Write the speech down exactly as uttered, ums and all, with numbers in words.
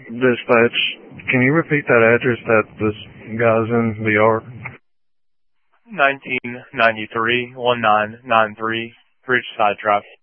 Dispatch, can you repeat that address that this guy's in the yard? nineteen ninety-three, nineteen ninety-three, Ridgeside Drive.